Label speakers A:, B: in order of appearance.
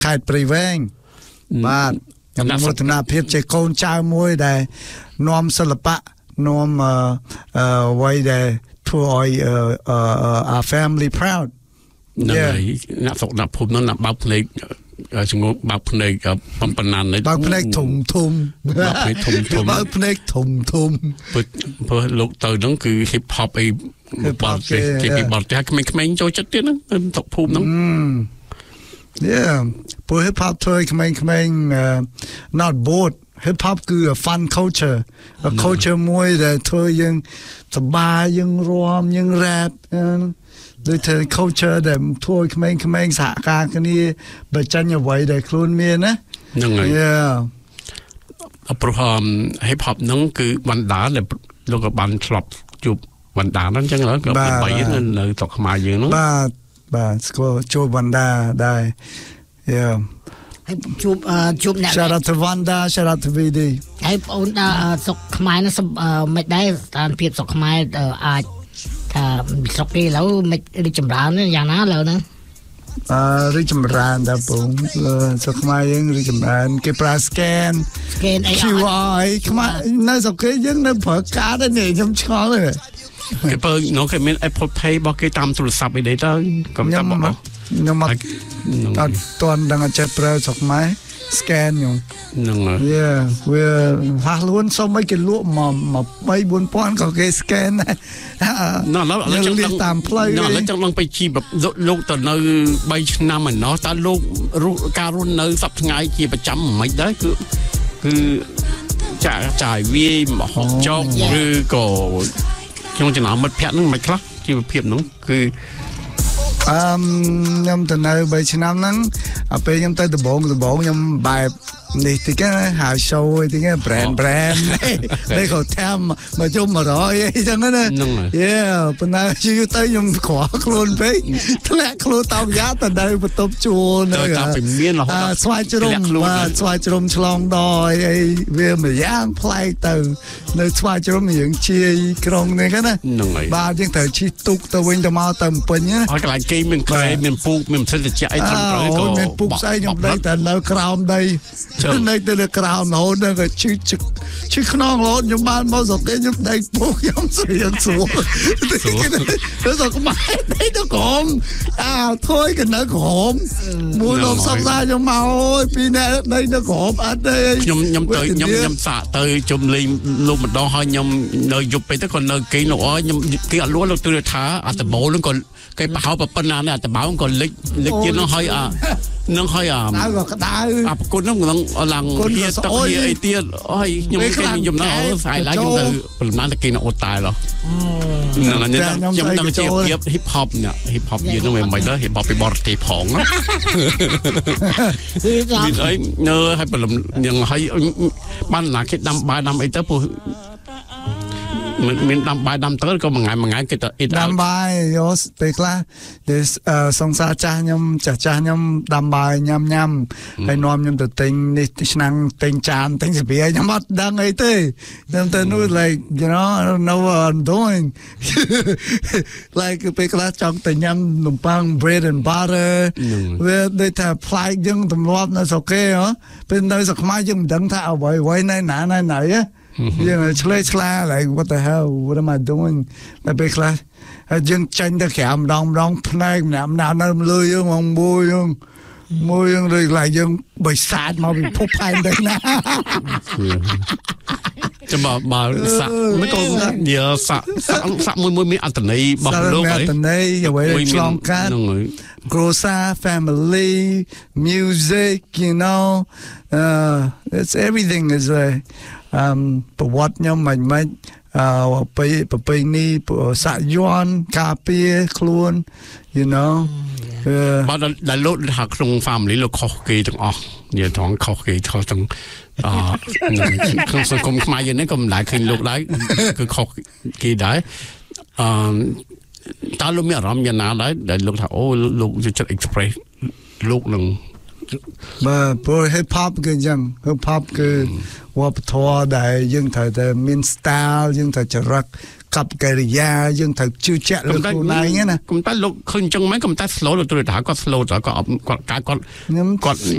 A: ខេត្តព្រៃវែងបាទខ្ញុំមោទនាភាពជាកូនចៅមួយដែលនាំសិល្បៈនាំអ្វីដែលធ្វើឲ្យ our family proud
B: អ្នកសុខអ្នកភូមិនោះបើកភ្នែកជំងឺបើកភ្នែកប៉ុណ្ណានេះ
A: បើកភ្នែកធំបើកភ្នែកធំបើកភ្នែកធំ
B: ព្រោះលោកទៅហ្នឹងគឺ hip hop អីបាត់គេពីបាត់តែក្មេងៗចូលចិត្តទៀតហ្នឹងទៅភូមិហ្នឹង
A: ព្រោះ hip hop ធ្វើឲ្យក្មេងៗ not bored hip hop គឺ fun culture a culture មួយដែលធ្វើយើងសប្បាយយើងរាំយើង rap ដូចតែ culture ដែលធ្វើឲ្យក្មេងៗសហការគ្នាបើចាញ់អ្វីដែលខ្លួនមានណា
B: ហ្នឹងហើយព្រោះ hip hop ហ្នឹងគឺបណ្ដាដែលលោកក៏បានធ្លាប់ជួបបណ្ដាហ្នឹងអញ្ចឹងក៏បីនៅស្រុកខ្មែរយើងហ្នឹង
A: បាទស្គាល់ជួបបណ្ដាដែរ
C: ជួបអ្នក
A: Shout out to Wanda shout out to VD
C: ហើយបងអូនស្រុកខ្មែរនោះមិនដែរស្ថានភាពស្រុកខ្មែរអាចថាស្រុកគេឥឡូវមិនរីកចម្រើនយ៉ាងណាឥឡូវហ្នឹង
A: រីកចម្រើនដល់ពងស្រុកខ្មែរយើងរីកចម្រើនគេប្រើ scan QR ខ្មែរនៅស្រុកគេយើងនៅប្រើកាតនេះខ្ញុំឆ្ងល់ទេ
B: គេបើនោះគេមាន Apple Pay របស់គេតាមទូរស័ព្ទអីដែរទៅខ្ញុំចាំបង
A: ខ្ញុំអត់ទាន់ដឹងចេះប្រើស្រុកខ្មែរ scan
B: ហ្នឹងហើយ
A: វាហាស់លួនសុំឲ្យគេលក់មក3-4,000ក៏គេ scan ដែរ
B: ឥឡូវចង់
A: តាមផ្លូវ
B: ឥឡូវចង់ឡើងទៅជីលោកទៅនៅ3ឆ្នាំឯណោះតើលោកការរស់នៅសប្តាហ៍ថ្ងៃជាប្រចាំមិនដែរគឺចាយវាយមហោចោកឬក៏ក្នុងចំណោមមិត្តភ័ក្តិហ្នឹងមិនខ្លះជីវភាពហ្នឹងគឺ
A: ខ្ញុំទៅនៅ3ឆ្នាំហ្នឹងពេលខ្ញុំទៅដំបងខ្ញុំបែបនេះតិចហៅ show តិច brand នេះក៏តាមមកជុំ100អីចឹងណាប៉ុន្តែយូរទៅខ្ញុំខ្វល់ខ្លួនពេកធ្លាក់ខ្លួនតាមយ៉ាទៅនៅបន្ទប់ជួលនៅ
B: តាមពីមានរហូត
A: ស្វាយជ្រុំស្វាយជ្រុំឆ្លងដយអីវាមួយយ៉ាងប្លែកទៅនៅស្វាយជ្រុំយើងជាយក្រុងនេះណាបាទយើងត្រូវជិះទូកទៅវិញទៅមកទៅពេញណា
B: ហើយកន្លែងគេមានក្រែមានពូកមានផ្សិតត្រជាក់អីត្រឹមត្រូវក៏
A: មានពូកស្អីខ្ញុំដេកតែនៅក្រោមដីនៅទៅលើក្រោមរហូតដល់ក៏ឈឺខ្នងរហូតខ្ញុំបានមកស្រុកគេខ្ញុំដេកពូកខ្ញុំស្រួលទៅស្រុកខ្មែរដេកទៅក្រោមthôi cái nó khổm mua lộn xong ra cho mau ơi pi nè đây nó khổm ở đây
B: nhom tới nhom xạ tới chùm lên luôn một đo hơi nhom nơi dụcไป tới còn nơi kia nó nhom kia lúa nó từ thảแต่bố nó còn cái bảo bập bên nàyแต่bảo còn lịch kia nó hơi nó hơi cô nó còn lằng kia tập kia ấy tia ôi nhom cái nhom nó phải lá nhom từ phần má kia nó ột tài rồi nhom đang chơi hip hop nè hip hop gì nó mày đó hip hop bị bỏ thì phỏng á vì đấy nhớ hay phần nhưng hay ban là cái đam ấy tới mình đam bài đam tới có một ngày cái
A: đam bài yo pe kla để song sa cha nhom đam bài nhâm hay nom nhom từ tình đi năng tình chan tình gì vậy nhom mất đang ấy thế nhom từ nuôi like you know I don't know what I'm doing like pe kla trong tình nhâm nụm băng bread and butter về đây thà fly nhưng tụm lót nó sao kê hả bên đây sao mai nhưng đừng thà vậy này á nhưng chla like what the hell what am I doing mà bây giờ dân tranh ta khảm đông này nằm nào nó lười dương mong môi dương rồi lại dương bị sạt mà bị phúc hay đấy nè
B: cho mà sạ mấy con nhiều sạ môi ăn tận này bọc luôn vậy
A: tận này vậy long cát Grosa family music you know it's everything isប្រវត្តិខ្ញុំមិនប្រពៃណីសាក់យ័ន្តការពារខ្លួន you know
B: បើដល់លោកថាក្នុង family លោកខុសគេទាំងអស់និយាយត្រង់ខុសគេខុសទាំងក្នុងសង្គមខ្មែរយើងនេះក៏មិនដែលឃើញលោកដែរគឺខុសគេដែរតើលោកមានអារម្មណ៍យ៉ាងណាដែរដែលលោកថាអូលោកចិត្ត express លោកនឹង
A: បើព្រោះ hip hop គឺអញ្ចឹង hip hop គឺវប្បធម៌ដែលយើងត្រូវតែមាន style យើងត្រូវចរិតកັບកិរិយាយើងត្រូវជឿជាក់លើខ្លួនឯងណា
B: គុំតែលោកឃើញអញ្ចឹងមែនកុំតែ slow លោកទូរទស្សន៍គាត់ slow តើគាត់គាត់